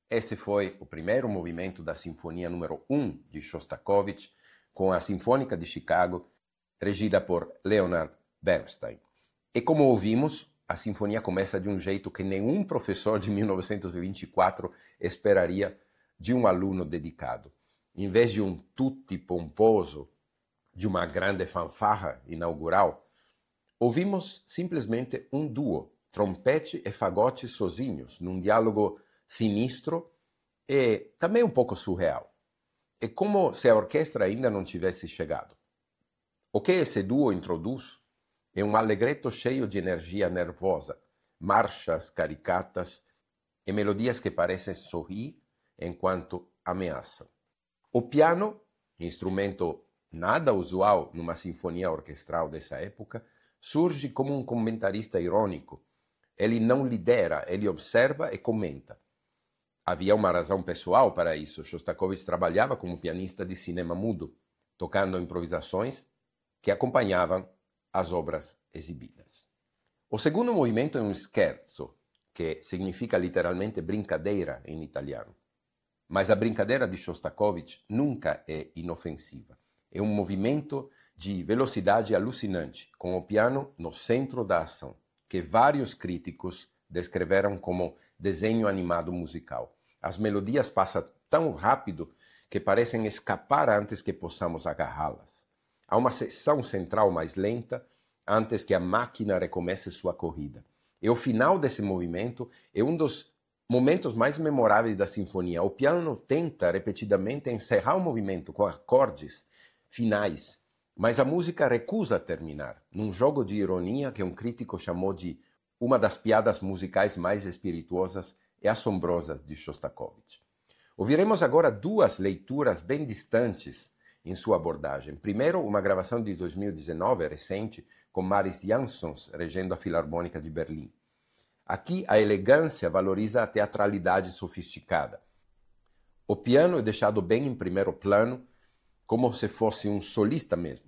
Esse foi o primeiro movimento da Sinfonia número 1 de Shostakovich, com a Sinfônica de Chicago, regida por Leonard Bernstein. E como ouvimos, a sinfonia começa de um jeito que nenhum professor de 1924 esperaria de um aluno dedicado. Em vez de um tutti pomposo, de uma grande fanfarra inaugural, ouvimos simplesmente um duo, trompete e fagote sozinhos, num diálogo sinistro e também um pouco surreal. É como se a orquestra ainda não tivesse chegado. O que esse duo introduz é um allegretto cheio de energia nervosa, marchas caricatas e melodias que parecem sorrir enquanto ameaçam. O piano, instrumento nada usual numa sinfonia orquestral dessa época, surge como um comentarista irônico. Ele não lidera, ele observa e comenta. Havia uma razão pessoal para isso. Shostakovich trabalhava como pianista de cinema mudo, tocando improvisações que acompanhavam as obras exibidas. O segundo movimento é um scherzo, que significa literalmente brincadeira em italiano. Mas a brincadeira de Shostakovich nunca é inofensiva. É um movimento de velocidade alucinante, com o piano no centro da ação, que vários críticos descreveram como desenho animado musical. As melodias passam tão rápido que parecem escapar antes que possamos agarrá-las. Há uma seção central mais lenta antes que a máquina recomece sua corrida. E o final desse movimento é um dos momentos mais memoráveis da sinfonia. O piano tenta repetidamente encerrar o movimento com acordes finais, mas a música recusa terminar, num jogo de ironia que um crítico chamou de uma das piadas musicais mais espirituosas e assombrosas de Shostakovich. Ouviremos agora duas leituras bem distantes em sua abordagem. Primeiro, uma gravação de 2019, recente, com Maris Jansons regendo a Filarmônica de Berlim. Aqui, a elegância valoriza a teatralidade sofisticada. O piano é deixado bem em primeiro plano, como se fosse um solista mesmo.